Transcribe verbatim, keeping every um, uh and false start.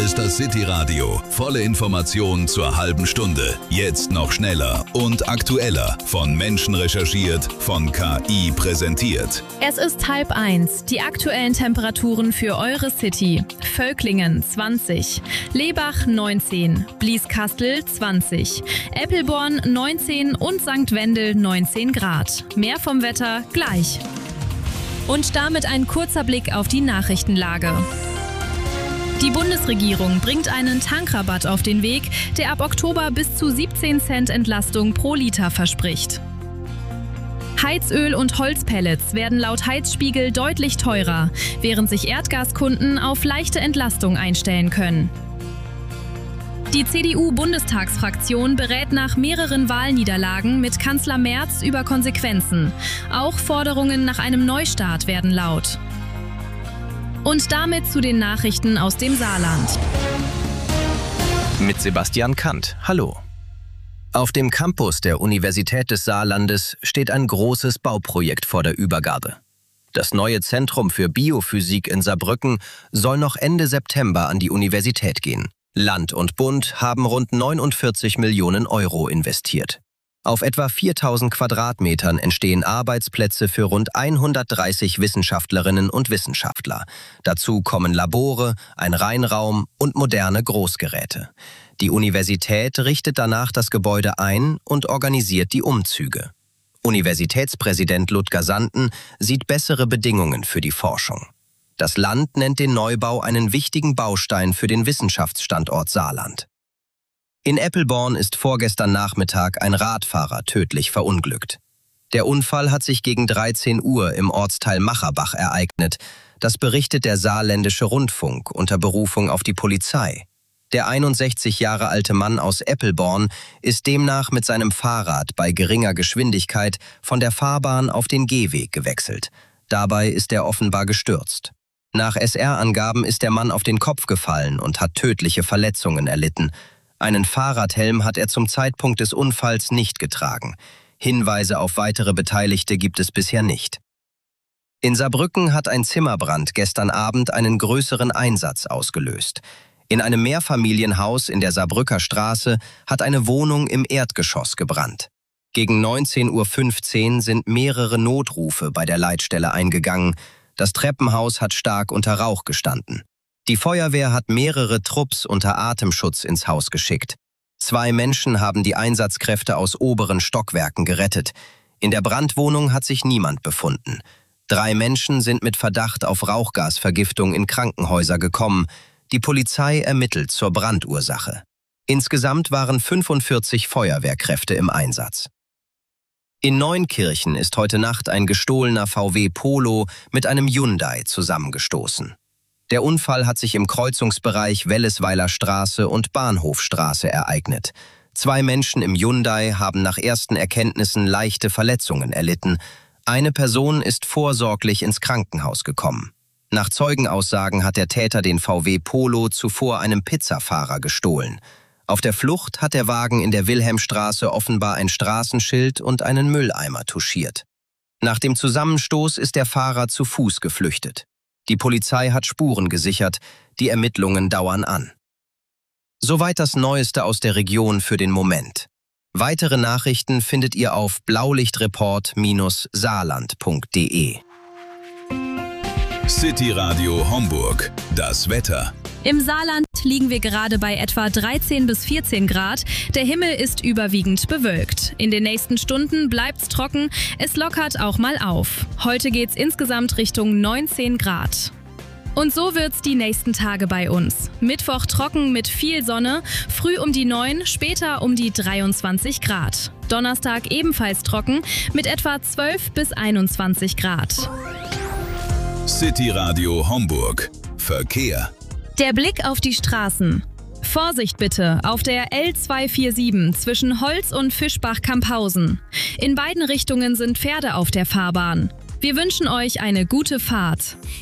ist das City-Radio. Volle Informationen zur halben Stunde. Jetzt noch schneller und aktueller. Von Menschen recherchiert, von K I präsentiert. Es ist halb eins. Die aktuellen Temperaturen für eure City. Völklingen zwanzig, Lebach neunzehn, Blieskastel zwanzig, Eppelborn neunzehn und Sankt Wendel neunzehn Grad. Mehr vom Wetter gleich. Und damit ein kurzer Blick auf die Nachrichtenlage. Die Bundesregierung bringt einen Tankrabatt auf den Weg, der ab Oktober bis zu siebzehn Cent Entlastung pro Liter verspricht. Heizöl und Holzpellets werden laut Heizspiegel deutlich teurer, während sich Erdgaskunden auf leichte Entlastung einstellen können. Die C D U-Bundestagsfraktion berät nach mehreren Wahlniederlagen mit Kanzler Merz über Konsequenzen. Auch Forderungen nach einem Neustart werden laut. Und damit zu den Nachrichten aus dem Saarland. Mit Sebastian Kant. Hallo. Auf dem Campus der Universität des Saarlandes steht ein großes Bauprojekt vor der Übergabe. Das neue Zentrum für Biophysik in Saarbrücken soll noch Ende September an die Universität gehen. Land und Bund haben rund neunundvierzig Millionen Euro investiert. Auf etwa viertausend Quadratmetern entstehen Arbeitsplätze für rund hundertdreißig Wissenschaftlerinnen und Wissenschaftler. Dazu kommen Labore, ein Reinraum und moderne Großgeräte. Die Universität richtet danach das Gebäude ein und organisiert die Umzüge. Universitätspräsident Ludger Sanden sieht bessere Bedingungen für die Forschung. Das Land nennt den Neubau einen wichtigen Baustein für den Wissenschaftsstandort Saarland. In Eppelborn ist vorgestern Nachmittag ein Radfahrer tödlich verunglückt. Der Unfall hat sich gegen dreizehn Uhr im Ortsteil Macherbach ereignet. Das berichtet der Saarländische Rundfunk unter Berufung auf die Polizei. Der einundsechzig Jahre alte Mann aus Eppelborn ist demnach mit seinem Fahrrad bei geringer Geschwindigkeit von der Fahrbahn auf den Gehweg gewechselt. Dabei ist er offenbar gestürzt. Nach S R-Angaben ist der Mann auf den Kopf gefallen und hat tödliche Verletzungen erlitten. Einen Fahrradhelm hat er zum Zeitpunkt des Unfalls nicht getragen. Hinweise auf weitere Beteiligte gibt es bisher nicht. In Saarbrücken hat ein Zimmerbrand gestern Abend einen größeren Einsatz ausgelöst. In einem Mehrfamilienhaus in der Saarbrücker Straße hat eine Wohnung im Erdgeschoss gebrannt. Gegen neunzehn Uhr fünfzehn sind mehrere Notrufe bei der Leitstelle eingegangen. Das Treppenhaus hat stark unter Rauch gestanden. Die Feuerwehr hat mehrere Trupps unter Atemschutz ins Haus geschickt. Zwei Menschen haben die Einsatzkräfte aus oberen Stockwerken gerettet. In der Brandwohnung hat sich niemand befunden. Drei Menschen sind mit Verdacht auf Rauchgasvergiftung in Krankenhäuser gekommen. Die Polizei ermittelt zur Brandursache. Insgesamt waren fünfundvierzig Feuerwehrkräfte im Einsatz. In Neunkirchen ist heute Nacht ein gestohlener V W Polo mit einem Hyundai zusammengestoßen. Der Unfall hat sich im Kreuzungsbereich Wellesweiler Straße und Bahnhofstraße ereignet. Zwei Menschen im Hyundai haben nach ersten Erkenntnissen leichte Verletzungen erlitten. Eine Person ist vorsorglich ins Krankenhaus gekommen. Nach Zeugenaussagen hat der Täter den V W Polo zuvor einem Pizzafahrer gestohlen. Auf der Flucht hat der Wagen in der Wilhelmstraße offenbar ein Straßenschild und einen Mülleimer touchiert. Nach dem Zusammenstoß ist der Fahrer zu Fuß geflüchtet. Die Polizei hat Spuren gesichert, die Ermittlungen dauern an. Soweit das Neueste aus der Region für den Moment. Weitere Nachrichten findet ihr auf blaulichtreport Bindestrich saarland punkt de. City Radio Homburg. Das Wetter. Im Saarland liegen wir gerade bei etwa dreizehn bis vierzehn Grad. Der Himmel ist überwiegend bewölkt. In den nächsten Stunden bleibt's trocken, es lockert auch mal auf. Heute geht's insgesamt Richtung neunzehn Grad. Und so wird's die nächsten Tage bei uns. Mittwoch trocken mit viel Sonne, früh um die neun, später um die dreiundzwanzig Grad. Donnerstag ebenfalls trocken mit etwa zwölf bis einundzwanzig Grad. City Radio Homburg. Verkehr. Der Blick auf die Straßen. Vorsicht bitte auf der L zweihundertsiebenundvierzig zwischen Holz und Fischbach-Camphausen. In beiden Richtungen sind Pferde auf der Fahrbahn. Wir wünschen euch eine gute Fahrt.